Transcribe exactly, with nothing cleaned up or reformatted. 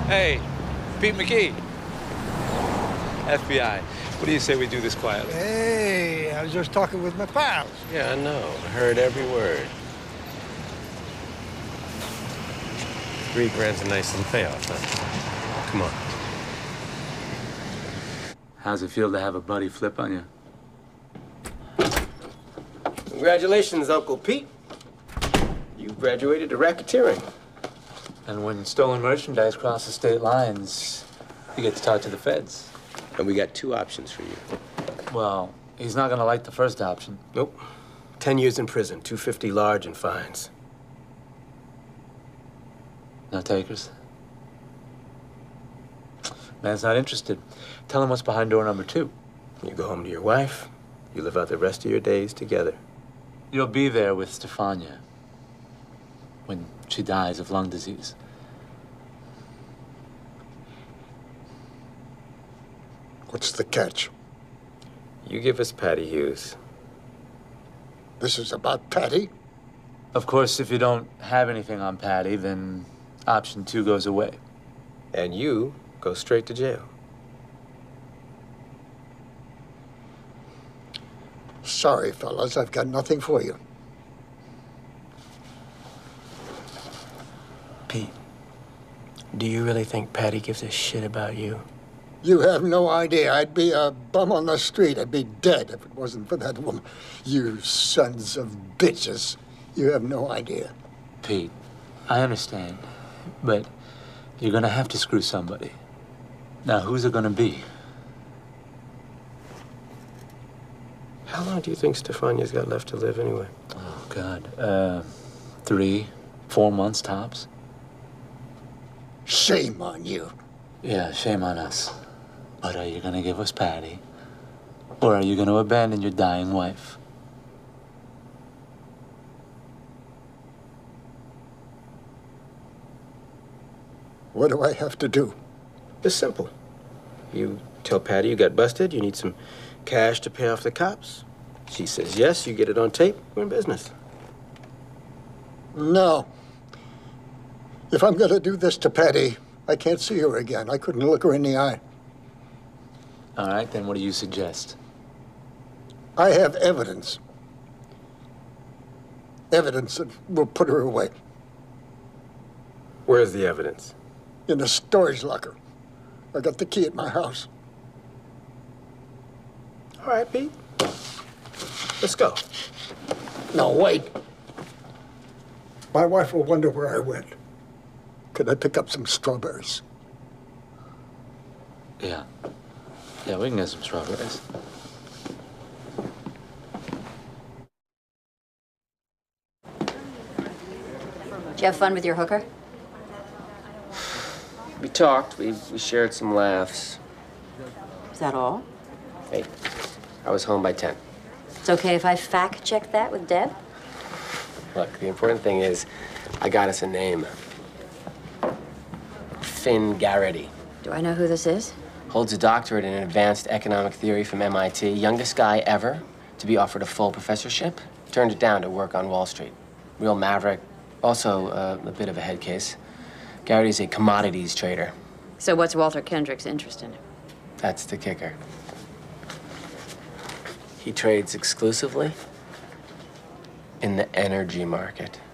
Hey, Pete McGee. F B I. What do you say we do this quietly? Hey, I was just talking with my pals. Yeah, I know. I heard every word. Three grand's a nice little payoff, huh? Come on. How's it feel to have a buddy flip on you? Congratulations, Uncle Pete. You graduated to racketeering. And when stolen merchandise crosses state lines, you get to talk to the feds. And we got two options for you. Well, he's not gonna like the first option. Nope. Ten years in prison, two fifty large and fines. No takers? Man's not interested. Tell him what's behind door number two. You go home to your wife, you live out the rest of your days together. You'll be there with Stefania when she dies of lung disease. What's the catch? You give us Patty Hughes. This is about Patty? Of course, if you don't have anything on Patty, then option two goes away. And you go straight to jail. Sorry, fellas, I've got nothing for you. Pete, do you really think Patty gives a shit about you? You have no idea. I'd be a bum on the street. I'd be dead if it wasn't for that woman. You sons of bitches. You have no idea. Pete, I understand, but you're gonna have to screw somebody. Now, who's it gonna be? How long do you think Stefania's got left to live anyway? Oh, God. Uh, three, four months tops. Shame on you. Yeah, shame on us. But are you gonna give us Patty? Or are you gonna abandon your dying wife? What do I have to do? It's simple. You tell Patty you got busted, you need some cash to pay off the cops. She says yes, you get it on tape, we're in business. No. If I'm gonna do this to Patty, I can't see her again. I couldn't look her in the eye. All right, then what do you suggest? I have evidence. Evidence that will put her away. Where's the evidence? In the storage locker. I got the key at my house. All right, Pete. Let's go. No, wait. My wife will wonder where I went. Could I pick up some strawberries? Yeah. Yeah, we can get some strawberries. Did you have fun with your hooker? We talked, we, we shared some laughs. Is that all? Hey, I was home by ten. It's okay if I fact-check that with Deb? Look, the important thing is I got us a name. Finn Garrity. Do I know who this is? Holds a doctorate in advanced economic theory from M I T. Youngest guy ever to be offered a full professorship. Turned it down to work on Wall Street. Real maverick. Also uh, a bit of a head case. Garrity's a commodities trader. So what's Walter Kendrick's interest in him? That's the kicker. He trades exclusively in the energy market.